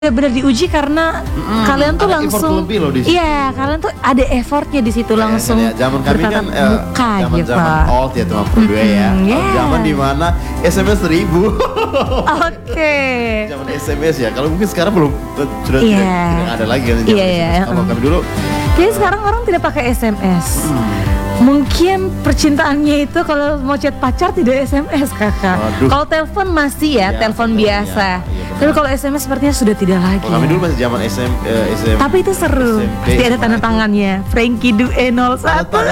benar diuji karena kalian tuh langsung iya kalian tuh ada effortnya di situ langsung zaman kami kan muka gitu. Zaman old ya teman Pro 2 ya. Zaman dimana SMS 1000. Oke. Zaman SMS ya. Kalau mungkin sekarang belum sudah tidak ada lagi kan zaman SMS. Kalau kami dulu. Jadi sekarang orang tidak pakai SMS. Mungkin percintaannya itu kalau mau chat pacar tidak SMS kakak. Kalau telepon masih ya telepon biasa. Tapi kalau SMS sepertinya sudah tidak lagi. Kami dulu masih zaman SM. Tapi itu seru. Pasti ada tanda tangannya. Frankie Due 01.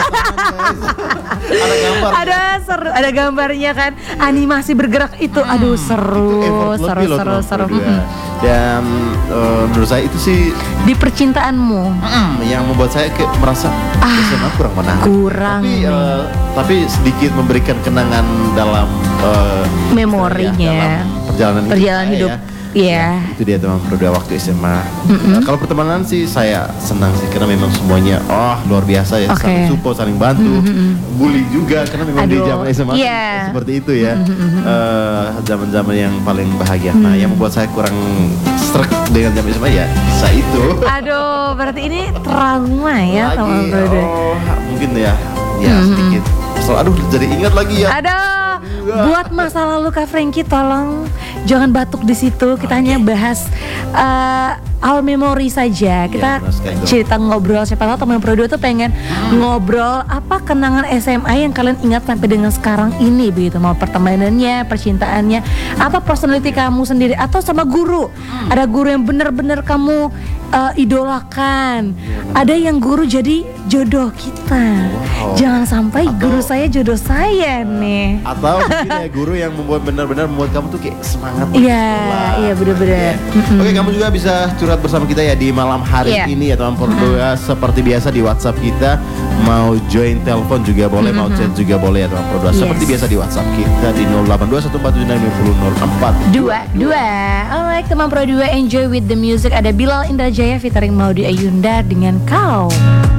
Ada gambar. Ada gambarnya kan. Animasi bergerak itu. Aduh seru. Seru. Dan menurut saya itu sih di percintaanmu yang membuat saya merasa SMA kurang menarik. Tapi sedikit memberikan kenangan dalam memorinya, dalam perjalanan hidup. Iya. Itu dia teman Pro 2 waktu SMA. Kalau pertemanan sih saya senang sih karena memang semuanya luar biasa ya, saling support, saling bantu, bully juga karena memang di zaman SMA seperti itu ya. Zaman-zaman yang paling bahagia. Nah, yang membuat saya kurang struck dengan zaman SMA ya bisa itu. Aduh, berarti ini trauma ya sama Pro 2. Mungkin ya sedikit. Aduh, jadi ingat lagi ya. Aduh, buat masa lalu Kak Frankie tolong jangan batuk di situ. Kita hanya bahas our memory saja. Kita cerita ngobrol, siapa tahu teman Pro 2 tuh pengen ngobrol apa kenangan SMA yang kalian ingat sampai dengan sekarang ini begitu. Mau pertemanannya, percintaannya, apa personality kamu sendiri atau sama guru. Ada guru yang benar-benar kamu idolakan. Ada yang guru jadi jodoh kita. Jangan sampai guru saya jodoh saya nih. Atau mungkin ya guru yang benar-benar membuat kamu tuh kayak semangat. Iya benar-benar. Oke, kamu juga bisa curhat bersama kita ya di malam hari ini ya teman Pro 2. Seperti biasa di WhatsApp kita, mau join telepon juga boleh, mau chat juga boleh ya teman Pro 2. Seperti biasa di WhatsApp kita di 082147600422. Alright teman Pro 2, enjoy with the music. Ada Bilal Indrajaya featuring Maudy Ayunda dengan Kau.